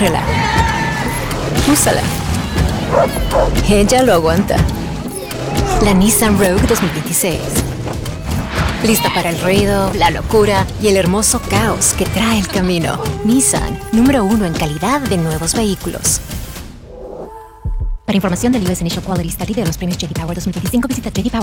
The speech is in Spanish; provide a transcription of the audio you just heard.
Agárrala. Úsala. Ella lo aguanta. La Nissan Rogue 2026. Lista para el ruido, la locura y el hermoso caos que trae el camino. Nissan, número 1 en calidad de nuevos vehículos. Para información del US Initial Quality Study de los premios J.D. Power 2025, visita jdpower.com.